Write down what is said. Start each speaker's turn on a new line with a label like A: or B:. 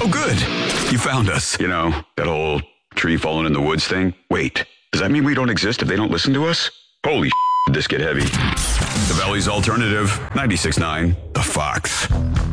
A: Oh, good. You found us.
B: You know, that whole tree falling in the woods thing? Wait, does that mean we don't exist if they don't listen to us? Holy did this get heavy.
A: The Valley's Alternative, 96.9, The Fox.